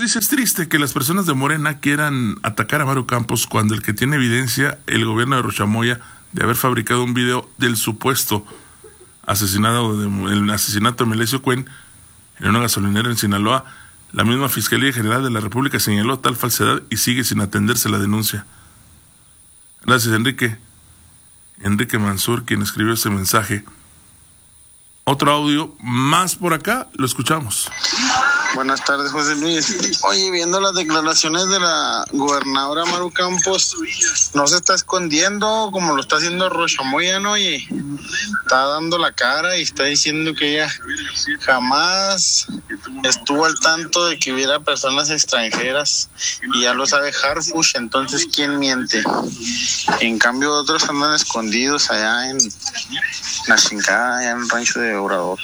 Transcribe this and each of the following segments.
dice: es triste que las personas de Morena quieran atacar a Maru Campos cuando el que tiene evidencia, el gobierno de Rochamoya, de haber fabricado un video del supuesto asesinato de Melesio Cuen en una gasolinera en Sinaloa. La misma Fiscalía General de la República señaló tal falsedad y sigue sin atenderse la denuncia. Gracias, Enrique Mansur, quien escribió ese mensaje. Otro audio más por acá, lo escuchamos. Buenas tardes, José Luis. Oye, viendo las declaraciones de la gobernadora Maru Campos, no se está escondiendo como lo está haciendo Rochamoya, ¿no? Oye, está dando la cara y está diciendo que ella jamás estuvo al tanto de que hubiera personas extranjeras y ya lo sabe Harfush, entonces ¿quién miente? En cambio otros andan escondidos allá en la Chincada, allá en el rancho de Obrador.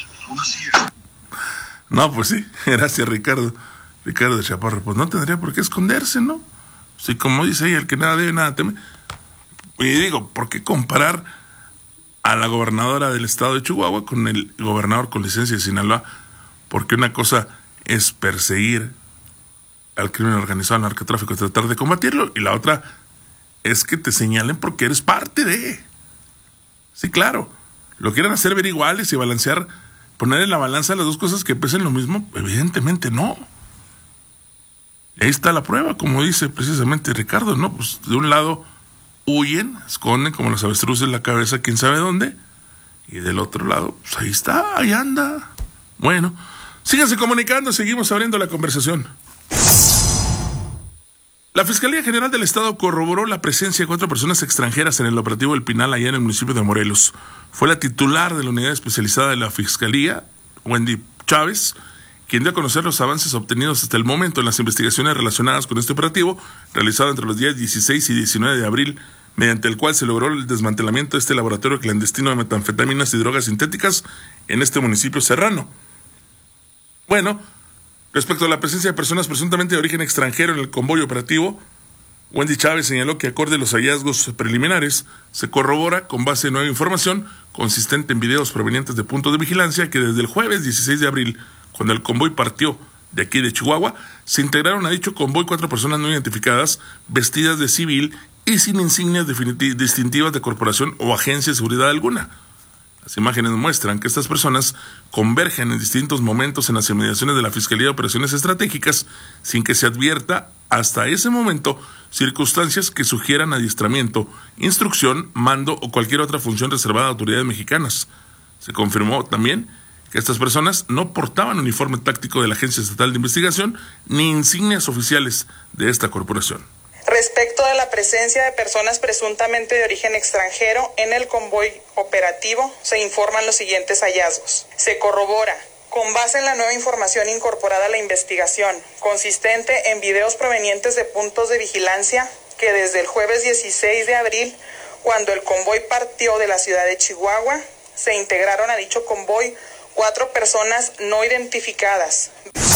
No, pues sí, gracias Ricardo de Chaparro. Pues no tendría por qué esconderse, ¿no? Sí, como dice ella, el que nada debe, nada teme. Y digo, ¿por qué comparar a la gobernadora del estado de Chihuahua con el gobernador con licencia de Sinaloa? Porque una cosa es perseguir al crimen organizado, al narcotráfico, tratar de combatirlo, y la otra es que te señalen porque eres parte de. Sí, claro, lo quieren hacer ver iguales y balancear, poner en la balanza las dos cosas que pesen lo mismo. Evidentemente no. Y ahí está la prueba, como dice precisamente Ricardo, ¿no? Pues de un lado huyen, esconden como los avestruces la cabeza, quién sabe dónde, y del otro lado, pues ahí está, ahí anda. Bueno, síganse comunicando, seguimos abriendo la conversación. La Fiscalía General del Estado corroboró la presencia de 4 personas extranjeras en el operativo El Pinal, allá en el municipio de Morelos. Fue la titular de la unidad especializada de la Fiscalía, Wendy Chávez, quien dio a conocer los avances obtenidos hasta el momento en las investigaciones relacionadas con este operativo, realizado entre los días 16 y 19 de abril, mediante el cual se logró el desmantelamiento de este laboratorio clandestino de metanfetaminas y drogas sintéticas en este municipio serrano. Bueno, respecto a la presencia de personas presuntamente de origen extranjero en el convoy operativo, Wendy Chávez señaló que acorde a los hallazgos preliminares, se corrobora con base en nueva información consistente en videos provenientes de puntos de vigilancia que desde el jueves 16 de abril, cuando el convoy partió de aquí de Chihuahua, se integraron a dicho convoy 4 personas no identificadas, vestidas de civil y sin insignias distintivas de corporación o agencia de seguridad alguna. Las imágenes muestran que estas personas convergen en distintos momentos en las inmediaciones de la Fiscalía de Operaciones Estratégicas sin que se advierta hasta ese momento circunstancias que sugieran adiestramiento, instrucción, mando o cualquier otra función reservada a autoridades mexicanas. Se confirmó también que estas personas no portaban uniforme táctico de la Agencia Estatal de Investigación ni insignias oficiales de esta corporación. Respecto de la presencia de personas presuntamente de origen extranjero en el convoy operativo, se informan los siguientes hallazgos. Se corrobora, con base en la nueva información incorporada a la investigación, consistente en videos provenientes de puntos de vigilancia, que desde el jueves 16 de abril, cuando el convoy partió de la ciudad de Chihuahua, se integraron a dicho convoy 4 personas no identificadas.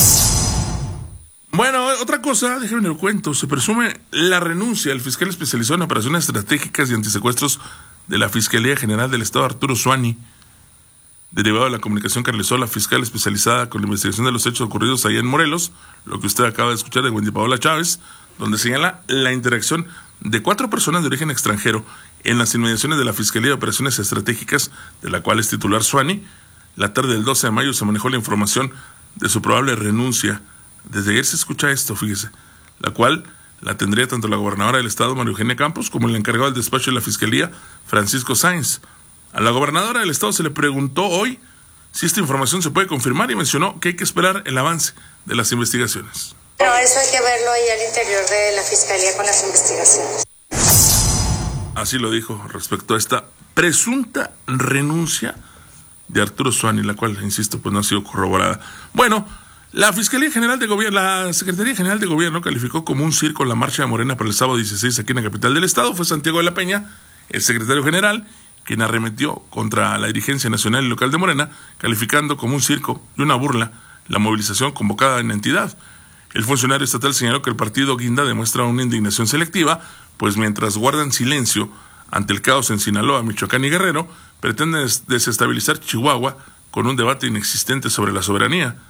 Bueno, otra cosa, déjenme lo cuento, se presume la renuncia del fiscal especializado en operaciones estratégicas y antisecuestros de la Fiscalía General del Estado, Arturo Suani, derivado de la comunicación que realizó la fiscal especializada con la investigación de los hechos ocurridos allá en Morelos, lo que usted acaba de escuchar de Wendy Paola Chávez, donde señala la interacción de 4 personas de origen extranjero en las inmediaciones de la Fiscalía de Operaciones Estratégicas, de la cual es titular Suani. La tarde del 12 de mayo se manejó la información de su probable renuncia. Desde ayer se escucha esto, fíjese, la cual la tendría tanto la gobernadora del estado, María Eugenia Campos, como el encargado del despacho de la Fiscalía, Francisco Sáenz. A la gobernadora del estado se le preguntó hoy si esta información se puede confirmar y mencionó que hay que esperar el avance de las investigaciones. Pero eso hay que verlo ahí al interior de la Fiscalía con las investigaciones. Así lo dijo respecto a esta presunta renuncia de Arturo Suani, la cual, insisto, pues no ha sido corroborada. Bueno, la Fiscalía General de Gobierno, la Secretaría General de Gobierno calificó como un circo la marcha de Morena para el sábado 16 aquí en la capital del estado. Fue Santiago de la Peña, el secretario general, quien arremetió contra la dirigencia nacional y local de Morena, calificando como un circo y una burla la movilización convocada en la entidad. El funcionario estatal señaló que el partido Guinda demuestra una indignación selectiva, pues mientras guardan silencio ante el caos en Sinaloa, Michoacán y Guerrero, pretenden desestabilizar Chihuahua con un debate inexistente sobre la soberanía.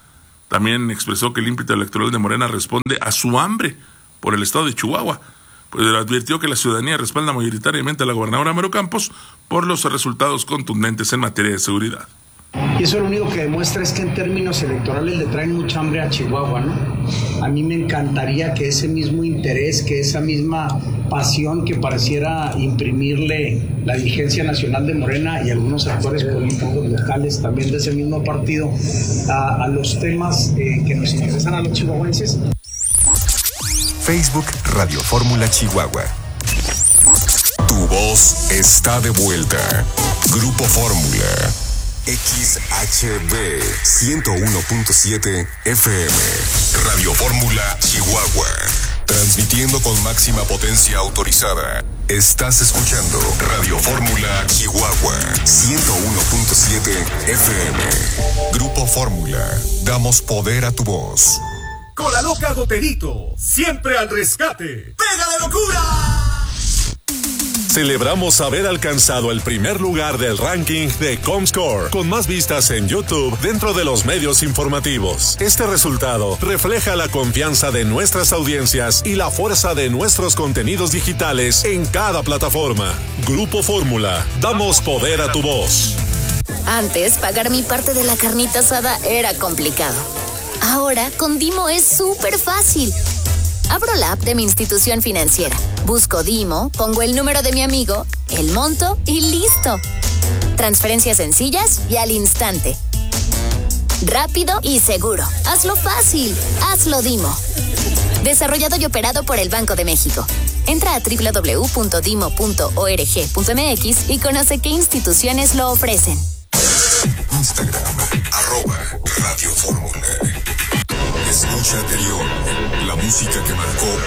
También expresó que el ímpetu electoral de Morena responde a su hambre por el estado de Chihuahua. Pues advirtió que la ciudadanía respalda mayoritariamente a la gobernadora Maru Campos por los resultados contundentes en materia de seguridad. Y eso lo único que demuestra es que en términos electorales le traen mucha hambre a Chihuahua, ¿no? A mí me encantaría que ese mismo interés, que esa misma pasión que pareciera imprimirle la dirigencia nacional de Morena y algunos actores políticos locales también de ese mismo partido a los temas que nos interesan a los chihuahuenses. Facebook Radio Fórmula Chihuahua. Tu voz está de vuelta. Grupo Fórmula. XHB 101.7 FM. Radio Fórmula Chihuahua. Transmitiendo con máxima potencia autorizada. Estás escuchando Radio Fórmula Chihuahua 101.7 FM. Grupo Fórmula. Damos poder a tu voz. Con la loca Goterito, siempre al rescate. ¡Pégale locura! Celebramos haber alcanzado el primer lugar del ranking de Comscore, con más vistas en YouTube dentro de los medios informativos. Este resultado refleja la confianza de nuestras audiencias y la fuerza de nuestros contenidos digitales en cada plataforma. Grupo Fórmula, damos poder a tu voz. Antes, pagar mi parte de la carnita asada era complicado. Ahora, con Dimo es súper fácil. Abro la app de mi institución financiera, busco Dimo, pongo el número de mi amigo, el monto y listo. Transferencias sencillas y al instante. Rápido y seguro. Hazlo fácil. Hazlo Dimo. Desarrollado y operado por el Banco de México. Entra a www.dimo.org.mx y conoce qué instituciones lo ofrecen. Instagram, @Radio Fórmula. Escucha anterior, la música que marcó